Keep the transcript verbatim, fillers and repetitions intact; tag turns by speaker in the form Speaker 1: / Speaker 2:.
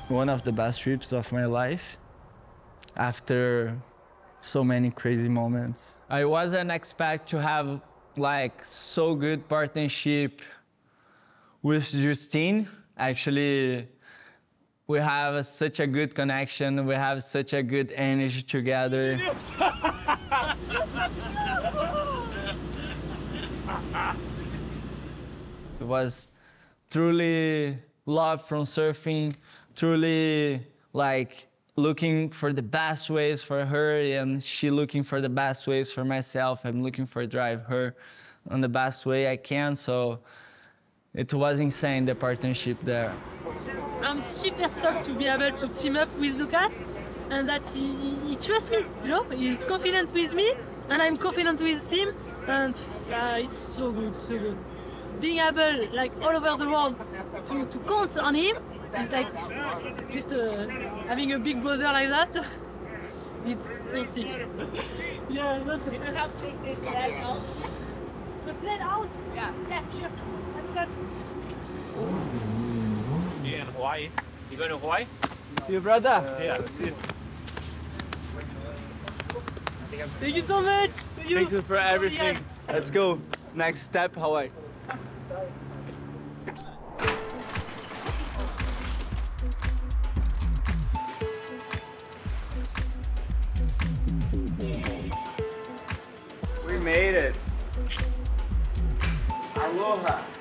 Speaker 1: one of the best trips of my life after so many crazy moments. I wasn't expect to have like so good partnership with Justine. Actually, we have such a good connection. We have such a good energy together. It was truly love from surfing, truly like looking for the best ways for her, and she looking for the best ways for myself. I'm looking for drive her on the best way I can. So it was insane, the partnership there.
Speaker 2: I'm super stoked to be able to team up with Lucas and that he, he, he trusts me, you know? He's confident with me and I'm confident with him, and uh, it's so good, so good. Being able, like all over the world, to, to count on him is like just uh, having a big brother like that. It's so sick. Yeah, that's it.
Speaker 3: How big this sled out?
Speaker 2: The sled out?
Speaker 3: Yeah.
Speaker 2: Yeah, sure. Like that.
Speaker 4: You in Hawaii? You going to Hawaii?
Speaker 1: See you, brother.
Speaker 4: Yeah.
Speaker 2: Thank you so much. Thank you.
Speaker 1: Thank you for everything. Let's go. Next step, Hawaii. We made it. Aloha.